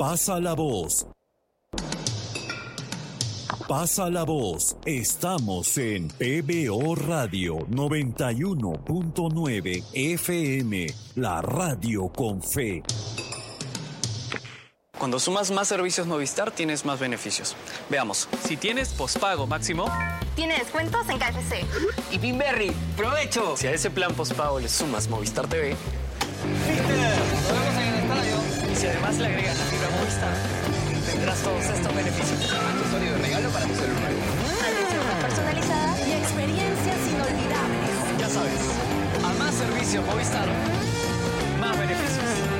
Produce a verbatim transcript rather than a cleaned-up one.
Pasa la voz. Pasa la voz. Estamos en P B O Radio noventa y uno punto nueve F M, la radio con fe. Cuando sumas más servicios Movistar, tienes más beneficios. Veamos. Si tienes pospago máximo, tiene descuentos en K F C. Y Pinberry, ¡provecho! Si a ese plan pospago le sumas Movistar T V, ¡Mister! ¡Nos vemos en el estadio! Y si además le agregas la fibra Movistar, tendrás todos estos beneficios. Accesorio de regalo para tu celular. Atención más personalizada y experiencias inolvidables. Ya sabes, a más servicios Movistar, más beneficios.